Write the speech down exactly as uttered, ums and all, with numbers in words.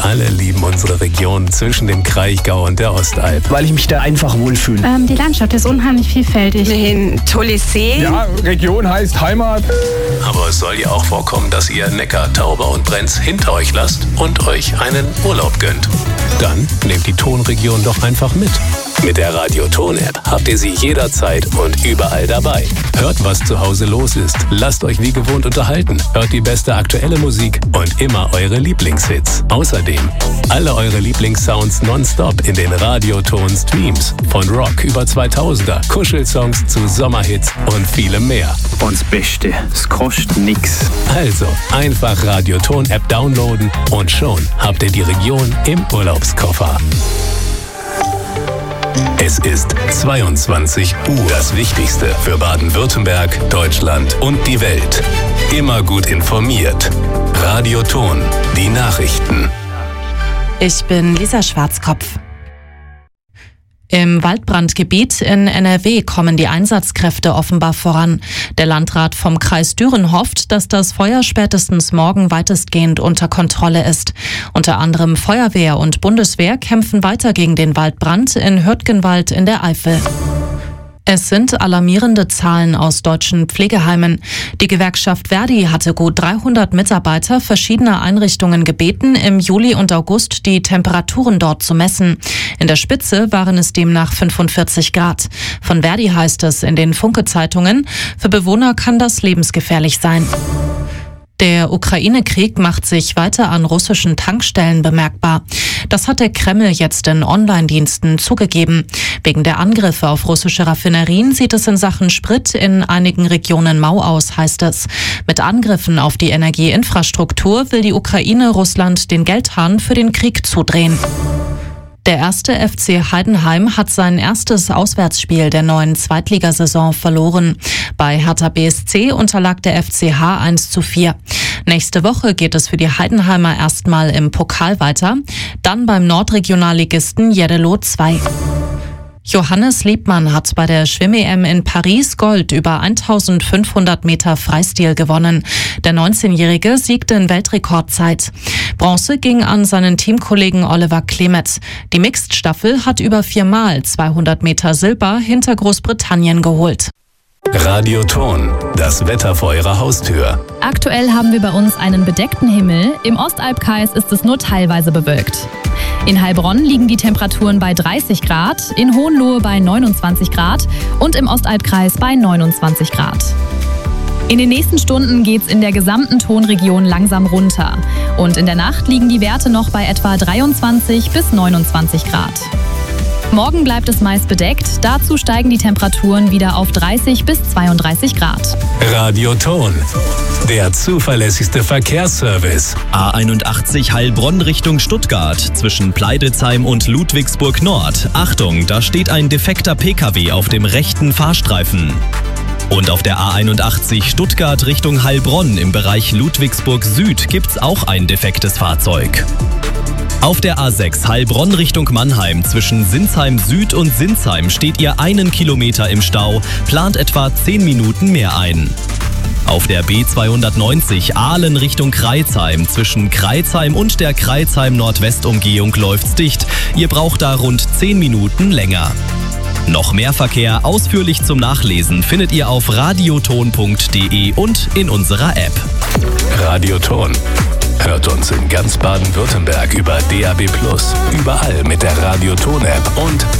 alle lieben unsere Region zwischen dem Kraichgau und der Ostalb. Weil ich mich da einfach wohlfühle. Ähm, die Landschaft ist unheimlich vielfältig. Ein tolles See. Ja, Region heißt Heimat. Aber es soll ja auch vorkommen, dass ihr Neckar, Tauber und Brenz hinter euch lasst und euch einen Urlaub gönnt. Dann nehmt die Tonregion doch einfach mit. Mit der Radio-Ton-App habt ihr sie jederzeit und überall dabei. Hört, was zu Hause los ist. Lasst euch wie gewohnt unterhalten. Hört die beste aktuelle Musik und immer eure Lieblingshits. Außerdem alle eure Lieblingssounds nonstop in den Radio-Ton-Streams. Von Rock über zweitausender, Kuschelsongs zu Sommerhits und vielem mehr. Und das Beste, es kostet nix. Also einfach Radio-Ton-App downloaden und schon habt ihr die Region im Urlaubskoffer. Es ist zweiundzwanzig Uhr. Das Wichtigste für Baden-Württemberg, Deutschland und die Welt. Immer gut informiert. Radio Ton, die Nachrichten. Ich bin Lisa Schwarzkopf. Im Waldbrandgebiet in N R W kommen die Einsatzkräfte offenbar voran. Der Landrat vom Kreis Düren hofft, dass das Feuer spätestens morgen weitestgehend unter Kontrolle ist. Unter anderem Feuerwehr und Bundeswehr kämpfen weiter gegen den Waldbrand in Hürtgenwald in der Eifel. Es sind alarmierende Zahlen aus deutschen Pflegeheimen. Die Gewerkschaft Verdi hatte gut dreihundert Mitarbeiter verschiedener Einrichtungen gebeten, im Juli und August die Temperaturen dort zu messen. In der Spitze waren es demnach fünfundvierzig Grad. Von Verdi heißt es in den Funke-Zeitungen, für Bewohner kann das lebensgefährlich sein. Der Ukraine-Krieg macht sich weiter an russischen Tankstellen bemerkbar. Das hat der Kreml jetzt in Online-Diensten zugegeben. Wegen der Angriffe auf russische Raffinerien sieht es in Sachen Sprit in einigen Regionen mau aus, heißt es. Mit Angriffen auf die Energieinfrastruktur will die Ukraine Russland den Geldhahn für den Krieg zudrehen. Der erste F C Heidenheim hat sein erstes Auswärtsspiel der neuen Zweitligasaison verloren. Bei Hertha B S C unterlag der F C H eins zu vier. Nächste Woche geht es für die Heidenheimer erstmal im Pokal weiter, dann beim Nordregionalligisten Jeddelo zwei. Johannes Liebmann hat bei der Schwimm-E M in Paris Gold über eintausendfünfhundert Meter Freistil gewonnen. Der neunzehnjährige siegte in Weltrekordzeit. Bronze ging an seinen Teamkollegen Oliver Klemet. Die Mixed-Staffel hat über viermal zweihundert Meter Silber hinter Großbritannien geholt. Radio Ton, das Wetter vor Ihrer Haustür. Aktuell haben wir bei uns einen bedeckten Himmel. Im Ostalbkreis ist es nur teilweise bewölkt. In Heilbronn liegen die Temperaturen bei dreißig Grad, in Hohenlohe bei neunundzwanzig Grad und im Ostalbkreis bei neunundzwanzig Grad. In den nächsten Stunden geht's in der gesamten Tonregion langsam runter. Und in der Nacht liegen die Werte noch bei etwa dreiundzwanzig bis neunundzwanzig Grad. Morgen bleibt es meist bedeckt, dazu steigen die Temperaturen wieder auf dreißig bis zweiunddreißig Grad. Radio Ton, der zuverlässigste Verkehrsservice. A einundachtzig Heilbronn Richtung Stuttgart zwischen Pleiditzheim und Ludwigsburg Nord. Achtung, da steht ein defekter P K W auf dem rechten Fahrstreifen. Und auf der A einundachtzig Stuttgart Richtung Heilbronn im Bereich Ludwigsburg Süd gibt's auch ein defektes Fahrzeug. Auf der A sechs Heilbronn Richtung Mannheim zwischen Sinsheim Süd und Sinsheim steht ihr einen Kilometer im Stau, plant etwa zehn Minuten mehr ein. Auf der B zweihundertneunzig Ahlen Richtung Crailsheim zwischen Crailsheim und der Crailsheim-Nordwest-Umgehung läuft's dicht. Ihr braucht da rund zehn Minuten länger. Noch mehr Verkehr ausführlich zum Nachlesen findet ihr auf radioton punkt de und in unserer App. Radio Ton. Hört uns in ganz Baden-Württemberg über D A B plus, überall mit der Radio Ton App und